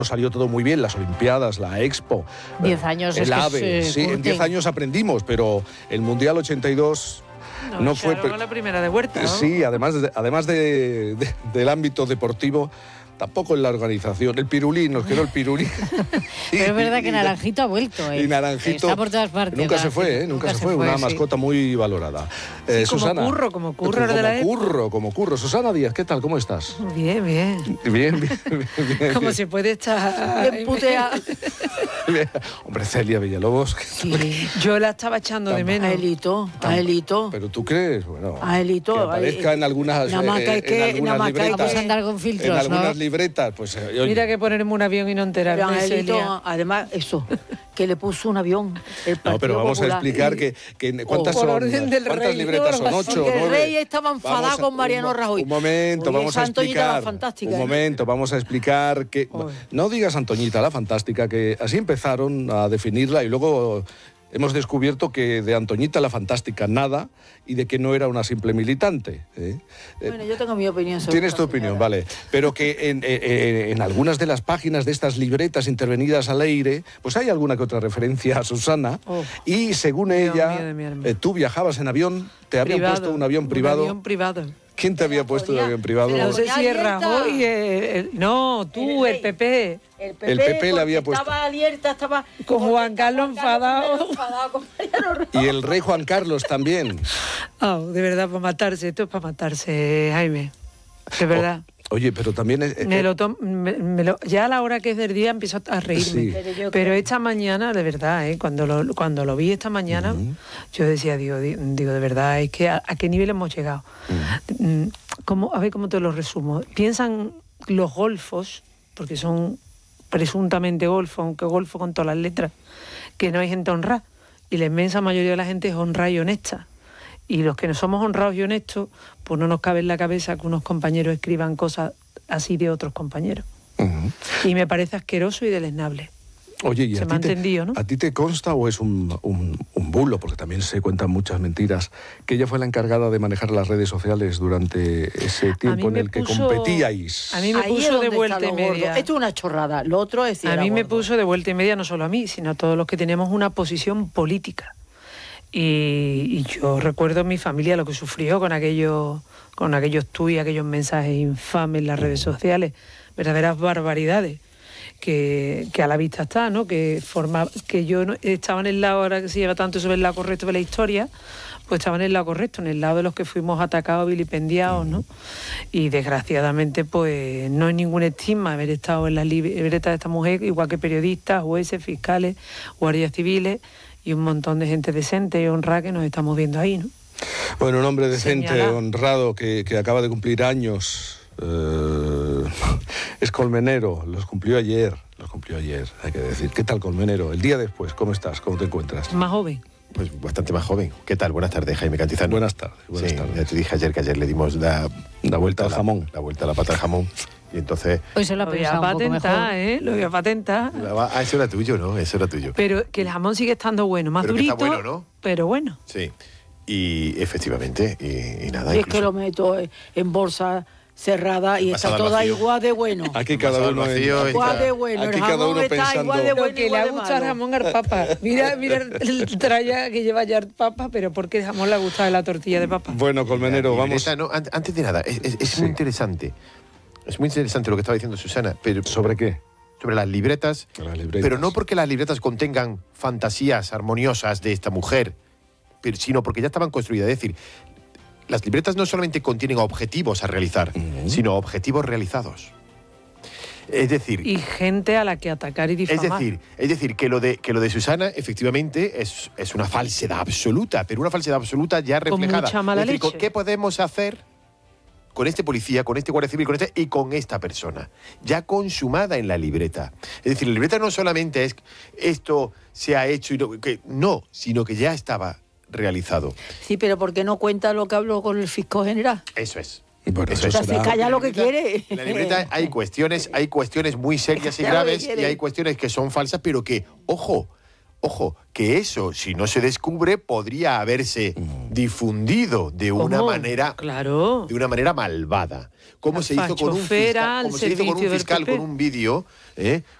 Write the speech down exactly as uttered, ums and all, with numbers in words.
salió todo muy bien, las Olimpiadas, la Expo, Diez años el es AVE, que es, sí, eh, en diez años aprendimos, pero el Mundial ochenta y dos No, no fue... la primera de Huerta, ¿no? Sí, además, de, además de, de, del ámbito deportivo, tampoco en la organización. El pirulí, nos quedó el pirulí. Pero es verdad que Naranjito ha vuelto, ¿eh? Y Naranjito está por todas partes. nunca se fue, ¿eh? Nunca, Nunca, se fue, una sí. mascota muy valorada. Eh, Sí, como Susana. curro, como curro como de la época. curro, como curro. Susana Díaz, ¿qué tal? ¿Cómo estás? Bien, bien. Bien, bien, bien. bien Como bien. se puede estar... Bien putea. Hombre, Celia Villalobos. Sí. Yo la estaba echando de menos. A Elito, a Elito. Pero tú crees, bueno, A Elito, que aparezca ahí- en algunas, nada más eh, que hay en que- algunas nada más que hay libretas. Vamos a andar con filtros, en algunas ¿no? libretas, pues... eh, oye, Mira que ponerme un avión y no Pero enterarme, Angelito, Celia. además, eso, que le puso un avión. El no, pero Partido vamos a Popular. explicar que, que cuántas por son, orden del cuántas rey, libretas ¿no? son, ocho, Porque el nueve. rey estaba enfadado Vamos a- con Mariano un mo- Rajoy. Un momento, Oye, vamos a esa Antoñita la explicar. fantástica, un ¿eh? momento, vamos a explicar que... Oye. No digas Antoñita la fantástica, que así empezaron a definirla y luego... Hemos descubierto que de Antoñita la fantástica nada y de que no era una simple militante. ¿eh? Bueno, yo tengo mi opinión sobre Tienes esta tu opinión, señora. vale. Pero que en, eh, eh, en algunas de las páginas de estas libretas intervenidas al aire, pues hay alguna que otra referencia a Susana. Oh. Y según Dios ella, mío de mi alma. eh, tú viajabas en avión, te habían Privado, puesto un avión privado. Un avión privado. ¿Quién te había puesto un ponía- avión privado? se la No sé ponía si es abierta. Rajoy, eh, el- no, tú, El el P P. El P P, El P P le porque había puesto. Estaba alerta, estaba... Con porque Juan estaba Carlos enfadado. enfadado con Mariano Rajoy. Y el rey Juan Carlos también. Ah, de verdad, para matarse, esto es para matarse, Jaime. De verdad. O- oye, pero también... es- Me eh, lo tom- me- me lo- ya a la hora que es del día empiezo a reírme. Sí. Pero yo Pero creo- esta mañana, de verdad, ¿eh? cuando, lo, cuando lo vi esta mañana, Ujú. yo decía, digo, di- digo, de verdad, es que a, a qué nivel hemos llegado. Mm, ¿cómo- a ver cómo te lo resumo. Piensan los golfos, porque son presuntamente golfos, aunque golfo con todas las letras, que no hay gente honrada. Y la inmensa mayoría de la gente es honrada y honesta. Y los que no somos honrados y honestos, pues no nos cabe en la cabeza que unos compañeros escriban cosas así de otros compañeros. Ujú. Y me parece asqueroso y deleznable. Oye, ¿y Se a me ha ti, te, entendido, ¿no? a ti te consta o es un, un, un bulo? Porque también se cuentan muchas mentiras. Que ella fue la encargada de manejar las redes sociales durante ese tiempo en me el que puso- competíais. a mí me Ahí es puso donde de vuelta están y los gordos. media. Esto es una chorrada. Lo otro es... si A era mí me gordo. puso de vuelta y media, no solo a mí, sino a todos los que teníamos una posición política. Y, y yo recuerdo mi familia lo que sufrió con aquellos con aquellos tuits, aquellos mensajes infames en las redes sociales, verdaderas barbaridades. Que, que a la vista está, ¿no? Que forma, que yo no, estaba en el lado, ahora que se lleva tanto sobre el lado correcto de la historia, pues estaba en el lado correcto, en el lado de los que fuimos atacados, vilipendiados, ¿no? Y desgraciadamente, pues no hay ningún estigma haber estado en la libreta de esta mujer, igual que periodistas, jueces, fiscales, guardias civiles y un montón de gente decente y honrada que nos estamos viendo ahí, ¿no? Bueno, un hombre decente, Señala. honrado, que, que acaba de cumplir años. eh, es Colmenero, los cumplió ayer, los cumplió ayer, hay que decir. ¿Qué tal, Colmenero? El día después, ¿cómo estás? ¿Cómo te encuentras? Más joven. Pues bastante más joven. ¿Qué tal? Buenas tardes, Jaime Cantizano. Buenas tardes, buenas sí, tardes. ya te dije ayer que ayer le dimos la, La vuelta al a la- jamón. La vuelta a la pata al jamón. Y entonces... Hoy se lo ha Lo voy a pensado un poco patentar, mejor. ¿eh? Lo voy a patentar. la va- ah, eso era tuyo, ¿no? Eso era tuyo. Pero que el jamón sigue estando bueno, más Pero que está durito, bueno, ¿no? pero bueno. Sí. Y efectivamente, y, y nada, Y es que incluso- lo meto en bolsa cerrada y está Envasada al toda vacío. igual de bueno. Aquí cada Envasado al uno... vacío y Igual está- de bueno. Aquí el cada jamón uno está pensando- igual de bueno. Lo que le igual ha de gustado el malo. jamón al papa. Mira, mira el tralla que lleva ya el papa, pero ¿por qué el jamón le ha gustado la tortilla de papa? Bueno, Colmenero, La vamos... libreta, no, an- antes de nada, es, es- es Sí. muy interesante. Es muy interesante lo que estaba diciendo Susana, pero ¿Sobre qué? sobre las libretas, Las libretas. pero no porque las libretas contengan fantasías armoniosas de esta mujer, pero, sino porque ya estaban construidas. Es decir, las libretas no solamente contienen objetivos a realizar, Ujú. sino objetivos realizados. Es decir, Y gente a la que atacar y es difamar. decir, es decir que, lo de, que lo de Susana efectivamente es, es una falsedad absoluta, pero una falsedad absoluta ya Con reflejada. mucha mala es decir, leche. ¿qué podemos hacer con este policía, con este guardia civil, con este y con esta persona? Ya consumada en la libreta. Es decir, la libreta no solamente es esto se ha hecho y no, que, no, sino que ya estaba realizado. Sí, pero ¿por qué no cuenta lo que habló con el fisco general? Eso es. Bueno, Eso eso O sea, será- se calla lo que En la libreta- quiere. En la libreta hay cuestiones, hay cuestiones muy serias y Ya lo que graves y quiere. hay cuestiones que son falsas, pero que, ojo, Ojo, que eso, si no se descubre, podría haberse difundido de una ¿Cómo? manera, Claro. de una manera malvada. Como La se hizo con un fachofera fiscal, al como se hizo con servicio un del fiscal P P. con un vídeo, ¿eh?